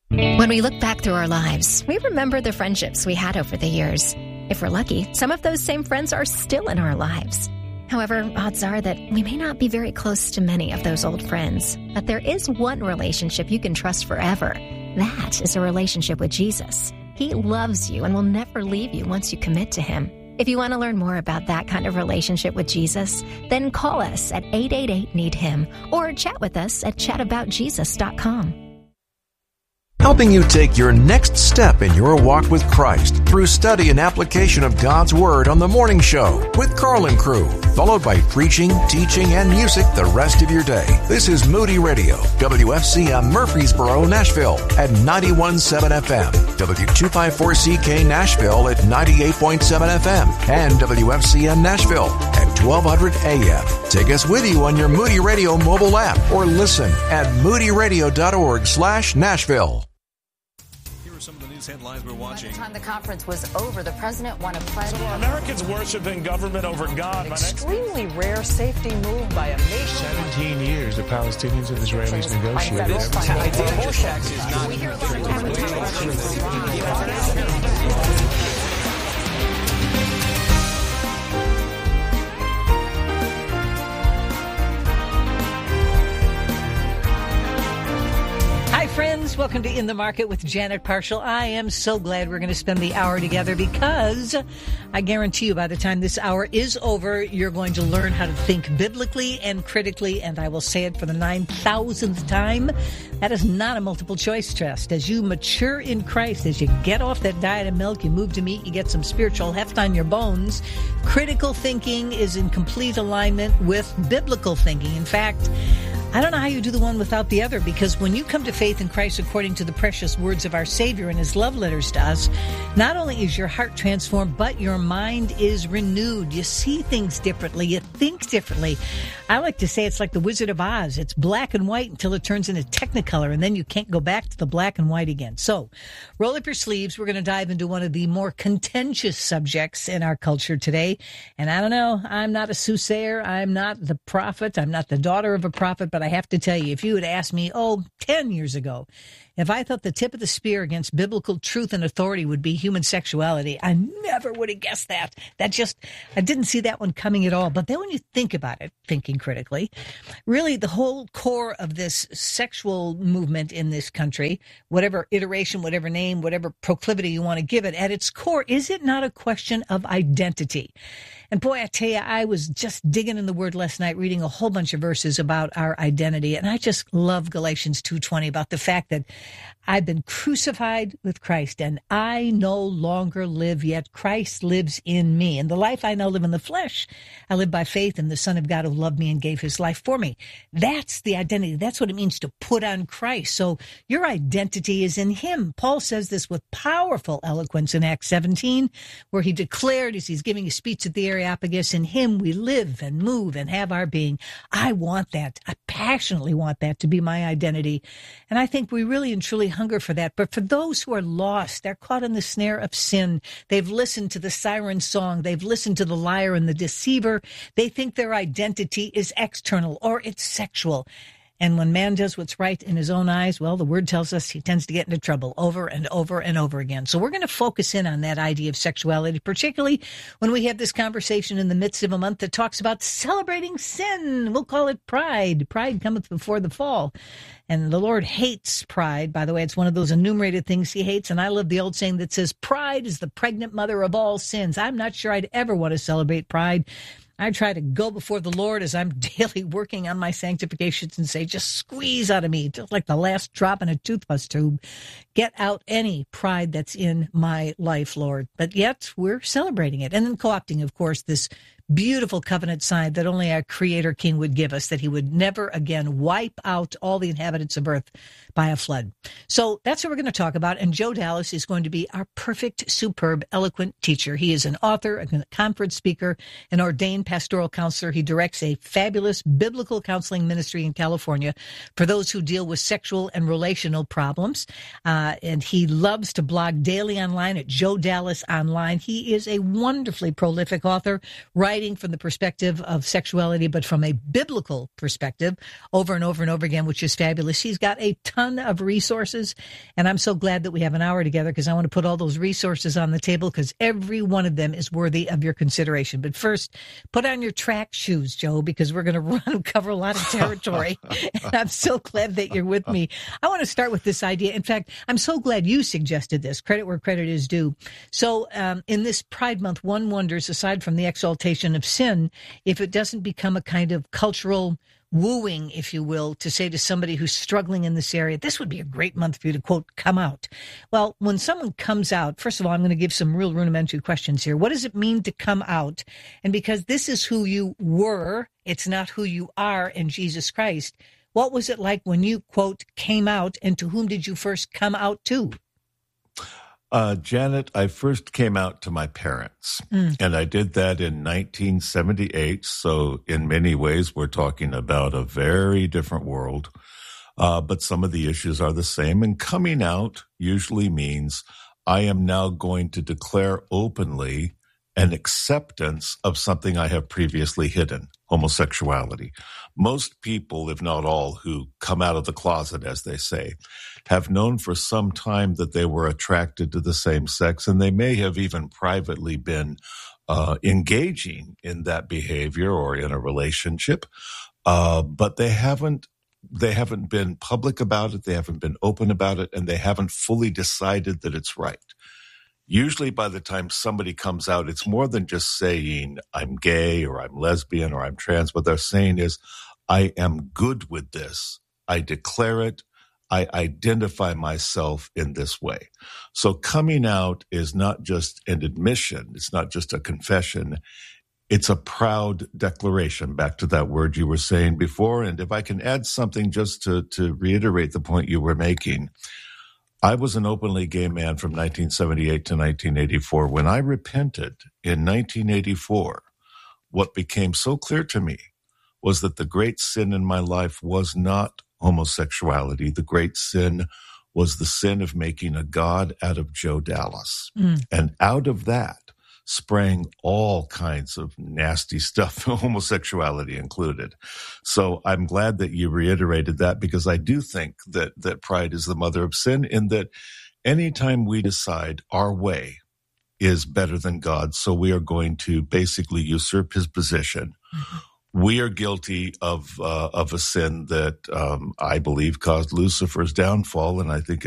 When we look back through our lives, we remember the friendships we had over the years. If we're lucky, some of those same friends are still in our lives. However, odds are that we may not be very close to many of those old friends. But there is one relationship you can trust forever. That is a relationship with Jesus. He loves you and will never leave you once you commit to Him. If you want to learn more about that kind of relationship with Jesus, then call us at 888-NEED-HIM or chat with us at chataboutjesus.com. Helping you take your next step in your walk with Christ through study and application of God's Word on The Morning Show with Carl and crew, followed by preaching, teaching, and music the rest of your day. This is Moody Radio, WFCM Murfreesboro, Nashville at 91.7 FM, W254CK Nashville at 98.7 FM, and WFCM Nashville at 1200 AM. Take us with you on your Moody Radio mobile app or listen at moodyradio.org/Nashville. Some of the news headlines we're watching. By the time the conference was over, the president won a pledge. So are Americans worshiping government over God? An extremely rare safety move by a nation. 17 years the Palestinians and Israelis negotiated. Hi, friends. Welcome to In the Market with Janet Parshall. I am so glad we're going to spend the hour together because I guarantee you by the time this hour is over, you're going to learn how to think biblically and critically, and I will say it for the 9,000th time. That is not a multiple choice test. As you mature in Christ, as you get off that diet of milk, you move to meat, you get some spiritual heft on your bones. Critical thinking is in complete alignment with biblical thinking. In fact, I don't know how you do the one without the other, because when you come to faith in Christ according to the precious words of our Savior and His love letters to us, not only is your heart transformed, but your mind is renewed. You see things differently. You think differently. I like to say it's like the Wizard of Oz. It's black and white until it turns into Technicolor, and then you can't go back to the black and white again. So roll up your sleeves. We're going to dive into one of the more contentious subjects in our culture today. And I don't know, I'm not a soothsayer. I'm not the prophet. I'm not the daughter of a prophet, but I have to tell you, if you had asked me, 10 years ago, if I thought the tip of the spear against biblical truth and authority would be human sexuality, I never would have guessed that. I didn't see that one coming at all. But then when you think about it, thinking critically, really the whole core of this sexual movement in this country, whatever iteration, whatever name, whatever proclivity you want to give it, at its core, is it not a question of identity? And boy, I tell you, I was just digging in the Word last night, reading a whole bunch of verses about our identity. And I just love Galatians 2:20 about the fact that I've been crucified with Christ, and I no longer live, yet Christ lives in me. And the life I now live in the flesh, I live by faith in the Son of God who loved me and gave His life for me. That's the identity. That's what it means to put on Christ. So your identity is in Him. Paul says this with powerful eloquence in Acts 17, where he declared, as he's giving a speech at the Areopagus, in Him we live and move and have our being. I want that. I passionately want that to be my identity. And I think we really and truly hunger for that. But for those who are lost, they're caught in the snare of sin. They've listened to the siren song. They've listened to the liar and the deceiver. They think their identity is external or it's sexual. And when man does what's right in his own eyes, well, the Word tells us he tends to get into trouble over and over and over again. So we're going to focus in on that idea of sexuality, particularly when we have this conversation in the midst of a month that talks about celebrating sin. We'll call it pride. Pride cometh before the fall. And the Lord hates pride. By the way, it's one of those enumerated things He hates. And I love the old saying that says, pride is the pregnant mother of all sins. I'm not sure I'd ever want to celebrate pride. I try to go before the Lord as I'm daily working on my sanctifications and say, just squeeze out of me, just like the last drop in a toothpaste tube. Get out any pride that's in my life, Lord. But yet we're celebrating it. And then co-opting, of course, this beautiful covenant sign that only our Creator King would give us, that He would never again wipe out all the inhabitants of earth by a flood. So that's what we're going to talk about. And Joe Dallas is going to be our perfect, superb, eloquent teacher. He is an author, a conference speaker, an ordained pastoral counselor. He directs a fabulous biblical counseling ministry in California for those who deal with sexual and relational problems. And he loves to blog daily online at Joe Dallas Online. He is a wonderfully prolific author, writing writing from the perspective of sexuality, but from a biblical perspective over and over and over again, which is fabulous. He's got a ton of resources, and I'm so glad that we have an hour together because I want to put all those resources on the table because every one of them is worthy of your consideration. But first, put on your track shoes, Joe, because we're going to cover a lot of territory. And I'm so glad that you're with me. I want to start with this idea. In fact, I'm so glad you suggested this. Credit where credit is due. So in this Pride Month, one wonders, aside from the exaltation of sin, if it doesn't become a kind of cultural wooing, if you will, to say to somebody who's struggling in this area, this would be a great month for you to, quote, come out. Well, when someone comes out, first of all, I'm going to give some real rudimentary questions here. What does it mean to come out? And because this is who you were, it's not who you are in Jesus Christ. What was it like when you, quote, came out, and to whom did you first come out to? Janet, I first came out to my parents, and I did that in 1978. So in many ways, we're talking about a very different world, but some of the issues are the same. And coming out usually means I am now going to declare openly an acceptance of something I have previously hidden, homosexuality. Most people, if not all, who come out of the closet, as they say, have known for some time that they were attracted to the same sex, and they may have even privately been engaging in that behavior or in a relationship, but they haven't been public about it, they haven't been open about it, and they haven't fully decided that it's right. Usually by the time somebody comes out, it's more than just saying I'm gay or I'm lesbian or I'm trans. What they're saying is, I am good with this. I declare it. I identify myself in this way. So coming out is not just an admission. It's not just a confession. It's a proud declaration, back to that word you were saying before. And if I can add something just to reiterate the point you were making, I was an openly gay man from 1978 to 1984. When I repented in 1984, what became so clear to me was that the great sin in my life was not homosexuality. The great sin was the sin of making a god out of Joe Dallas. And out of that sprang all kinds of nasty stuff, homosexuality included. So I'm glad that you reiterated that, because I do think that pride is the mother of sin, in that anytime we decide our way is better than God's, so we are going to basically usurp his position, we are guilty of a sin that I believe caused Lucifer's downfall, and I think